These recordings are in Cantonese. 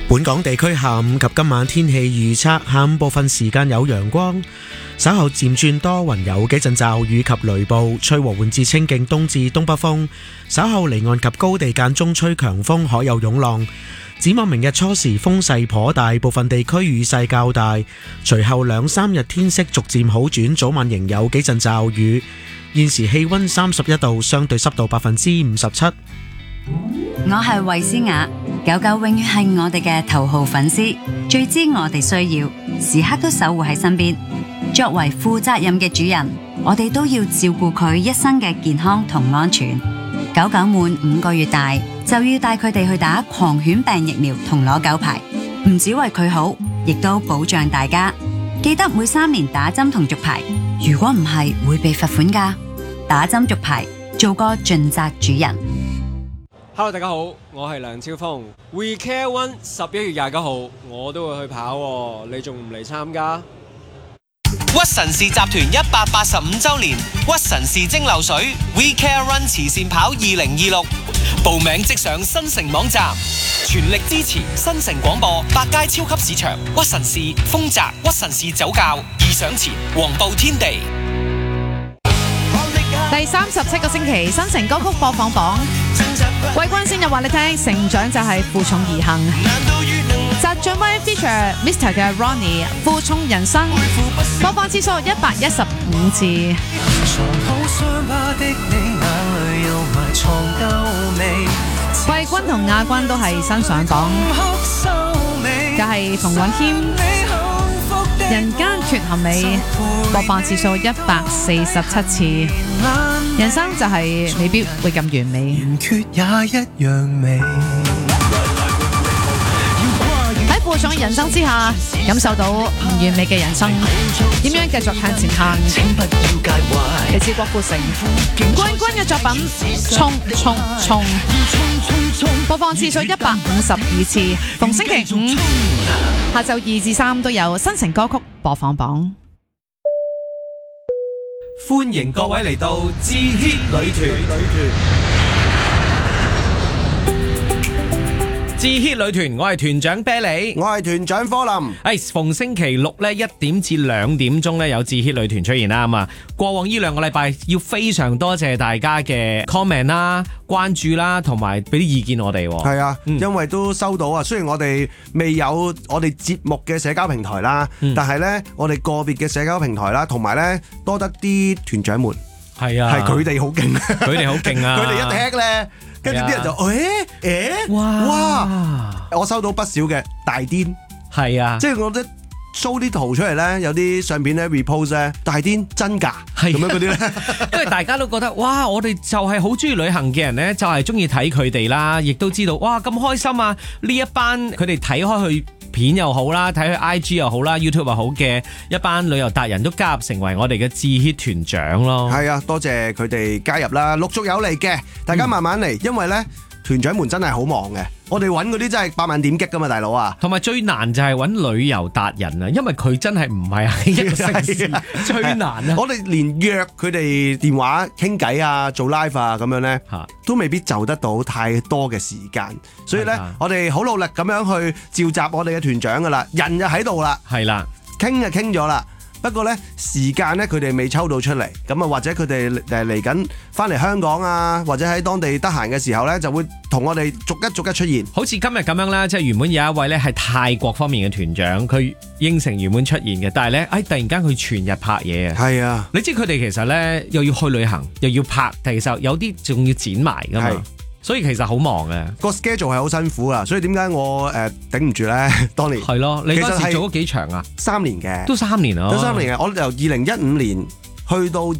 本港地區下午及今晚天氣預測：下午部分時間有陽光，稍後漸轉多雲，有幾陣驟雨及雷暴，吹和緩至清勁東至東北風。稍後離岸及高地間中吹強風，可有湧浪。展望明日初時風勢頗大，部分地區雨勢較大。隨後2-3日天色逐漸好轉，早晚仍有幾陣驟雨。現時氣溫31度，相對濕度57%。 我係衛詩雅，狗狗永遠係我哋嘅頭號粉絲，最知我哋需要，時刻都守護喺身邊。作為負責任嘅主人，我哋都要照顧佢一生嘅健康同安全。狗狗滿5個月大，就要帶佢哋去打狂犬病疫苗同攞狗牌，唔止為佢好，亦都保障大家。記得每3年打針同續牌，如果唔係會被罰款㗎。打針續牌，做個盡責主人。 Hello， 大家好，我係梁超峰。We Care One 11月29號我都會去跑喎，你仲唔嚟參加？ 屈臣氏集團185周年屈臣氏蒸餾水 We Care Run 慈善跑2026，報名即上新城網站，全力支持新城廣播、百佳超級市場、屈臣氏、豐澤、屈臣氏酒窖、義享前、黃埔天地。 第37個星期新城歌曲播放榜，季軍先就話你聽，成長就係負重而行。澤俊威 feature Mr 嘅 Ronnie 負重人生，播放次數115次。季軍同亞軍都係新上榜，就係馮允謙人間缺陷美，播放次數147次。人生就係未必會咁完美， 缺也一樣美。 喺負重人生之下，感受到唔完美嘅人生，點樣繼續向前行？嚟自郭富城季軍嘅作品《衝衝衝》，播放次數152次。逢星期五下晝2至3都有新城歌曲播放榜。 歡迎各位嚟到智 Hit 女團。智 Hit 女團，我係團長啤梨， 我係團長科林。 逢星期六咧1點至2點鐘咧有智 Hit 女團出現啦嘛。過往呢2個禮拜要非常多謝大家嘅 comment 啦、關注啦，同埋俾啲意見我哋。 係啊，因為都收到啊。雖然我哋未有我哋節目嘅社交平台啦，但係咧我哋個別嘅社交平台啦，同埋咧多得啲團長們係啊，係佢哋好勁， 佢哋好勁啊！ 佢哋一踢咧。跟住啲人就哇！我收到不少嘅大癲， 係啊， 即係我覺得 show 啲圖出嚟咧，有啲相片咧 repost 咧，大癲真㗎，咁樣嗰啲咧， 因為大家都覺得哇，我哋就係好中意旅行嘅人咧，就係中意睇佢哋啦，亦都知道哇咁開心啊！呢一班佢哋睇開去片又好啦，睇佢 IG 又好啦 ，YouTube 又好嘅一班旅遊達人都加入成為我哋嘅智 Hit 團長咯。 係啊，多謝佢哋加入啦，陸續有嚟嘅，大家慢慢嚟，因為咧團長們真係好忙嘅，我哋揾嗰啲真係100萬點擊噶嘛，大佬啊！ 同埋最難就係揾旅遊達人啊，因為佢真係唔係喺一個城市，最難啊！ 我哋連約佢哋電話傾偈啊、做 live 啊咁樣咧，都未必就得到太多嘅時間，所以咧我哋好努力咁樣去召集我哋嘅團長噶啦，人就喺度啦， 係啦， 傾就傾咗啦。不過咧時間咧佢哋未抽到出嚟，咁啊或者佢哋嚟緊翻嚟香港啊，或者喺當地得閒嘅時候咧，就會同我哋逐一出現。 好似今日咁樣啦，即係原本有一位咧係泰國方面嘅團長，佢應承原本出現嘅，但係咧突然間佢全日拍嘢啊！係啊， 你知佢哋其實咧又要去旅行，又要拍，其實有啲仲要剪埋噶嘛。所以其實好忙嘅， 個 schedule 係好辛苦啊！所以點解我頂唔住咧？當年係咯，你嗰時做咗幾長啊 ？3年嘅， 都3年啊！ 都3年嘅。我由2015年去到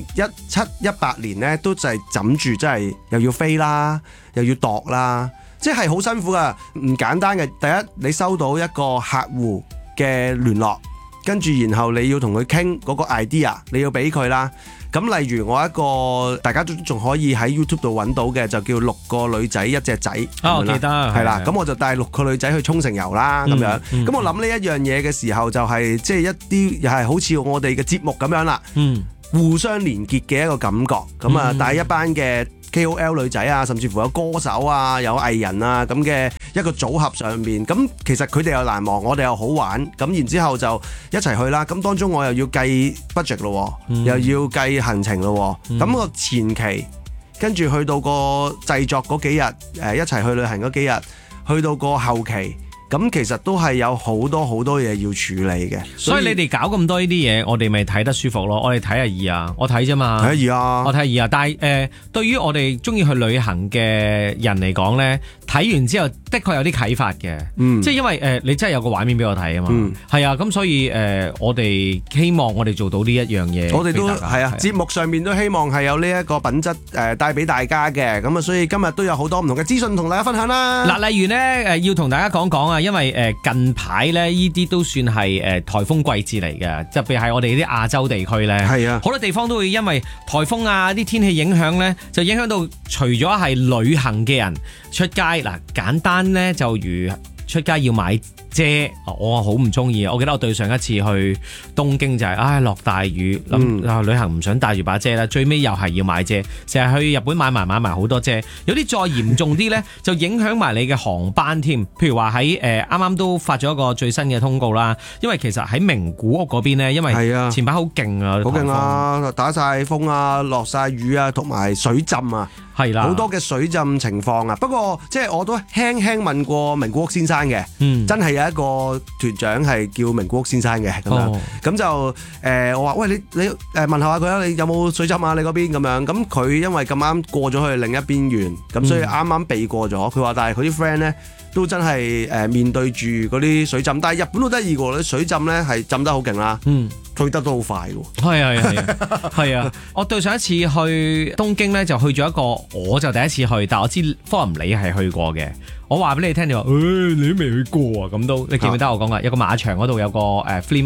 2017-18年咧，都就係枕住，真係又要飛啦，又要度啦，即係好辛苦噶，唔簡單嘅。第一，你收到一個客戶嘅聯絡，跟住然後你要同佢傾嗰個 idea， 你要俾佢啦。咁例如我一個大家都仲可以喺 YouTube 度揾到嘅，就叫6個女仔一隻仔。 我記得係啦。咁我就帶6個女仔去沖繩遊啦，咁樣。咁我諗呢一樣嘢嘅時候，就係即係一啲又係好似我哋嘅節目咁樣啦。互相連結嘅一個感覺。咁啊，帶一班嘅KOL 女仔啊，甚至乎有歌手啊，有藝人啊咁嘅一一個組合上面，咁其實佢哋又難忘，我哋又好玩，咁然之後就一齊去啦。咁當中我又要計 budget 咯，又要計行程咯。咁個前期跟住去到個製作嗰幾日，一齊去旅行嗰幾日，去到個後期。咁其實都係有好多嘢要處理嘅， 所以你哋搞咁多呢啲嘢，我哋咪睇得舒服咯。我哋睇下易啊，我睇啫嘛， 睇易啊， 我睇易啊。但係對於我哋中意去旅行嘅人嚟講咧，睇完之後的確有啲啟發嘅，即係因為你真係有個畫面俾我睇啊嘛，係啊，咁所以我哋希望我哋做到呢一樣嘢， 我哋都係啊，節目上面都希望係有呢一個品質帶俾大家嘅，咁啊，所以今日都有好多唔同嘅資訊同大家分享啦。 嗱，例如咧要同大家講講啊。因為近排咧，呢啲都算係颱風季節嚟嘅，特別係我哋啲亞洲地區咧，係啊，好多地方都會因為颱風啊啲天氣影響咧，就影響到除咗係旅行嘅人出街嗱，簡單咧就如出街要買遮，我好唔中意。我記得我對上一次去東京就係落大雨，諗旅行唔想帶住把遮啦，最尾又係要買遮，成日去日本買埋好多遮。有啲再嚴重啲呢，就影響埋你嘅航班添。譬如話喺啱啱都發咗一個最新嘅通告啦，因為其實喺名古屋嗰邊呢，因為前排好勁啊， 好勁啊，打晒風啊，落晒雨啊，同埋水浸啊。係啦，好多嘅水浸情況啊！不過即係我都輕輕問過名古屋先生嘅，真係有一個團長係叫名古屋先生嘅咁樣，咁就我話喂你問下佢啊，你有冇水浸啊？你嗰邊咁樣，咁佢因為咁啱過咗去另一邊緣，咁所以啱啱避過咗。佢話但係佢啲 friend 咧都真係面對住嗰啲水浸，但係日本都得意喎，啲水浸咧係浸得好勁啦。退得都好快喎，係啊！我對上一次去東京咧，就去咗一個，我就第一次去，但我知科林你係去過嘅。我話俾你聽，你話你都未去過啊？咁都，你記唔記得我講噶？有個馬場嗰度有個flea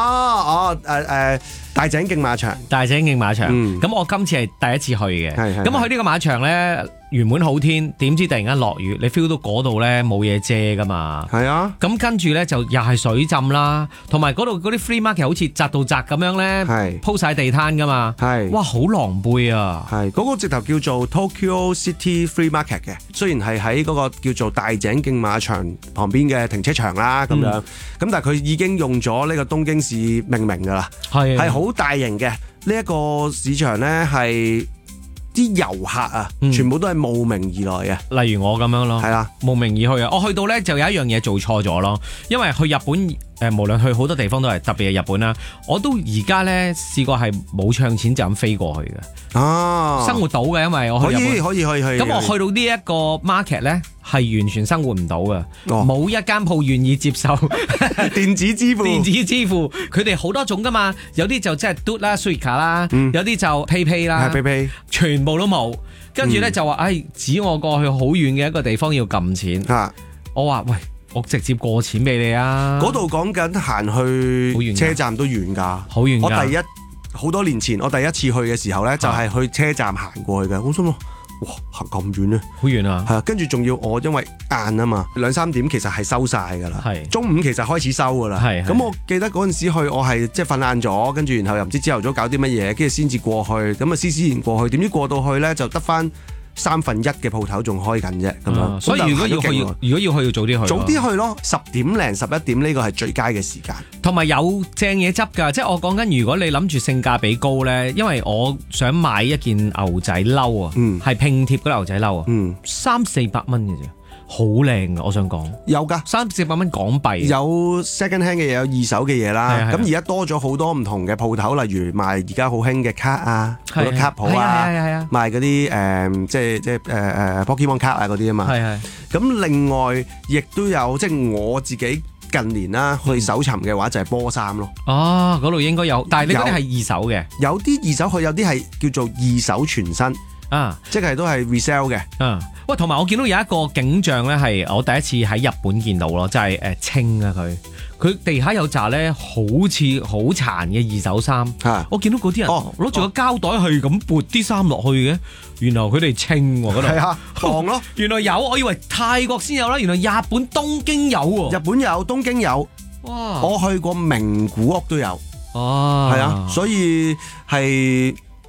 market，大井競馬場， 咁我今次係第一次去嘅。咁我去呢個馬場咧，原本好天，點知突然間落雨，你 feel 到嗰度咧冇嘢遮噶嘛？係啊。咁跟住咧就又係水浸啦，同埋嗰度嗰啲 flea market 好似窄到窄咁樣咧，鋪晒地攤噶嘛。哇，好狼狽啊！ 嗰個直頭叫做 Tokyo City Flea Market 嘅，雖然係喺嗰個叫做大井競馬場旁邊嘅停車場啦，咁樣，咁但係佢已經用咗呢個東京市命名噶啦，係好大型嘅呢一個市場咧，係啲遊客啊，全部都係慕名而來嘅， 例如我咁樣咯，係啦，慕名而去啊！我去到咧就有一樣嘢做錯咗咯，因為去日本。無論去好多地方都係，特別係日本啦，我都而家咧試過係冇唱錢就咁飛過去嘅，生活到嘅，因為我去日本可以。咁我去到呢一個 market 咧，係完全生活唔到嘅，冇一間鋪願意接受電子支付。 佢哋好多種噶嘛，有啲就即係 do 啦 Suica 啦，有啲就 PayPay 啦，PayPay 全部都冇。跟住咧就話，指我過去好遠嘅一個地方要撳錢。我話喂。我直接過錢俾你啊！ 嗰度講緊行去車站都遠㗎， 好遠㗎。 我好多年前我第一次去嘅時候咧，就係去車站行過去嘅。我心諗，哇，行咁遠咧， 好遠啊！ 係啊，跟住仲要我因為晏啊嘛，2-3點其實係收晒㗎啦。係中午其實開始收㗎啦。係咁，我記得嗰陣時去，我係即係瞓晏咗，跟住然後又唔知朝頭早搞啲乜嘢，跟住先至過去。咁啊，斯然過去，點知過到去咧就得翻1/3嘅鋪頭仲開緊啫，咁樣。 所以如果要去要早啲去， 早啲去咯，10點零11點呢個係最佳嘅時間。 同埋有正嘢執㗎，即係我講緊，如果你諗住性價比高咧，因為我想買一件牛仔褸啊，係拼貼嗰牛仔褸啊，300-400蚊嘅啫。好靚啊！我想講有㗎 ，300-400蚊港幣， 有 second hand 嘅嘢，有二手嘅嘢啦。咁而家多咗好多唔同嘅鋪頭，例如賣而家好興嘅卡啊，好多卡鋪啊，賣嗰啲即係Pokemon 卡啊嗰啲啊嘛。咁另外亦都有，即係我自己近年啦去搜尋嘅話就係波衫咯。 哦，嗰度應該有，但係你嗰啲係二手嘅， 有啲二手，佢有啲係叫做二手全新啊，即係都係 resell 嘅。 喂，同埋我見到有一個景象咧，係我第一次喺日本見到咯，就係清啊佢地下有紮咧，好似好殘嘅二手衫。我見到嗰啲人攞住個膠袋係咁撥啲衫落去嘅，原來佢哋清喎嗰度。係啊，防咯。原來有，我以為泰國先有啦，原來日本東京有喎。 日本有，東京有。哇！我去過名古屋都有。 哦， 係啊，所以係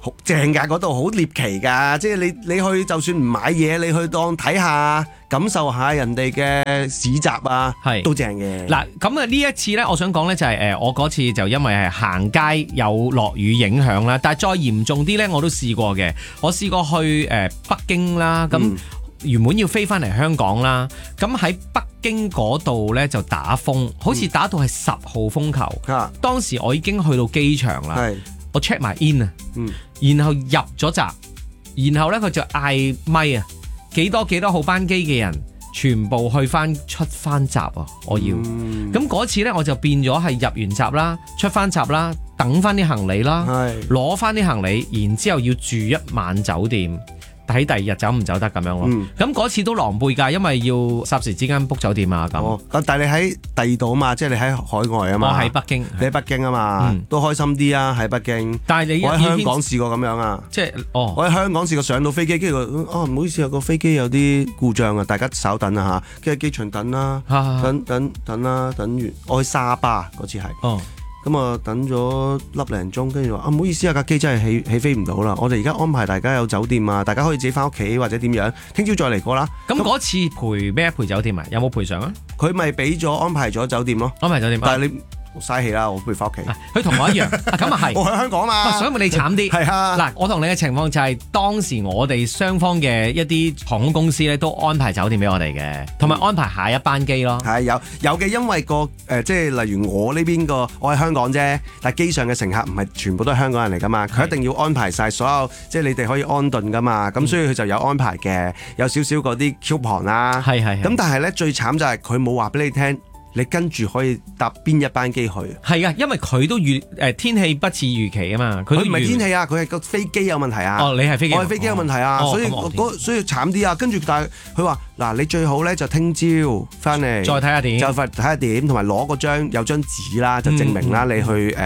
好正㗎，嗰度好獵奇㗎，即係你去就算唔買嘢，你去當睇下感受下人哋嘅市集啊， 係都正嘅。 嗱，咁啊呢一次呢，我想講呢就係我嗰次就因為係行街有落雨影響啦，但係再嚴重啲呢，我都試過嘅。我試過去北京啦，咁原本要飛翻嚟香港啦，咁喺北京嗰度呢就打風，好似打到係10號風球。當時我已經去到機場啦，我 check 埋 in 啊，然後入咗閘，然後呢，佢就嗌咪啊，幾多號班機嘅人全部出翻閘啊！我要咁嗰次呢，我就變咗係入完閘啦，出翻閘啦，等翻啲行李啦，攞翻啲行李，然之後要住一晚酒店。睇第二日走唔走得咁樣咯，咁嗰次都狼狽㗎，因為要霎時之間 book 酒店啊咁。 但係你喺第二度啊嘛，即係你喺海外啊嘛。 我喺北京， 你喺北京啊嘛，都開心啲啊喺北京。 但係你我喺香港試過咁樣啊，即係我喺香港試過上到飛機，跟住唔好意思啊，個飛機有啲故障啊，大家稍等啊嚇，跟住機場等啦，等啦，等完我去沙巴嗰次係。咁啊，等咗粒零鐘，跟住話唔好意思啊，架機真係起飛唔到啦。我哋而家安排大家有酒店啊，大家可以自己翻屋企或者點樣，聽朝再嚟過啦。 咁嗰次賠酒店啊？有冇賠償啊？ 佢咪俾咗安排咗酒店咯， 安排酒店。 但係你嘥氣啦，我不如翻屋企。 佢同我一樣，咁啊係。我喺香港嘛， 所以你慘啲。係啊。嗱，我同你嘅情況就係當時我哋雙方嘅一啲航空公司咧都安排酒店俾我哋嘅，同埋安排下一班機咯。 係有嘅，因為即係例如我呢邊我喺香港啫，但係機上嘅乘客唔係全部都係香港人嚟噶嘛，佢一定要安排晒所有，即係你哋可以安頓噶嘛，咁所以佢就有安排嘅，有少少嗰啲 coupon 啦。係。咁但係咧最慘就係佢冇話俾你聽。你跟住可以搭邊一班機去？ 係啊，因為佢都天氣不似預期啊嘛。佢唔係天氣啊，佢係個飛機有問題啊。 哦，你係飛機， 我係飛機有問題啊，所以慘啲啊。跟住但係佢話嗱，你最好咧就聽朝翻嚟再睇下點， 就睇下點，同埋攞有張紙啦，就證明啦你去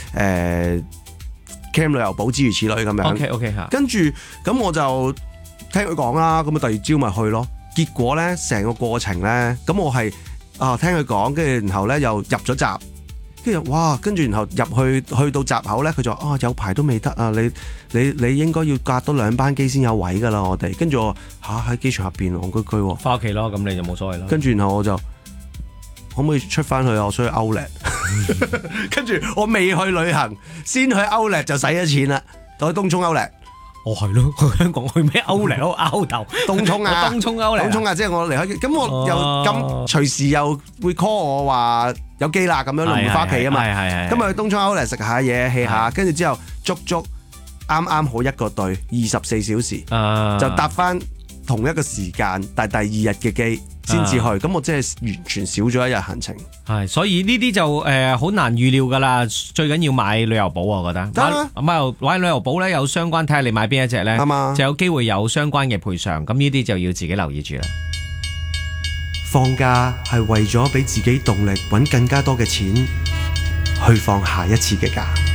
Cam 旅遊保諸如此類咁樣。 OK 嚇。 跟住咁我就聽佢講啦，咁啊第二朝咪去咯。結果咧成個過程咧，咁我係。聽佢講，跟住然後咧又入咗閘，跟住然後去到閘口咧，佢就話有排都未得啊！你應該要隔多2班機先有位噶啦，我哋。跟住我喺機場入邊戇居居喎， 翻屋企咯，咁你就冇所謂啦。 跟住然後我就可唔可以出翻去啊？我想去 Outlet， 跟住我未去旅行，先去 Outlet 就使咗錢啦，去東涌 Outlet。 係咯，去香港去咩Outlet咯？拗頭東涌啊， 東涌Outlet， 東涌啊，即係我離開，咁我又咁隨時又會 call 我話有機啦，咁樣都唔會翻屋企啊嘛。咁去東涌Outlet食下嘢 hea 下，跟住之後足啱好一個隊24小時，就搭翻同一個時間，但係第二日嘅機先至去，咁我真係完全少咗一日行程。 係，所以呢啲就好難預料㗎啦。最緊要買旅遊保，我覺得。買旅遊保咧有相關，睇下你買邊一隻咧，就有機會有相關嘅賠償。咁呢啲就要自己留意住啦。 放假係為咗俾自己動力揾更加多嘅錢，去放下一次嘅假。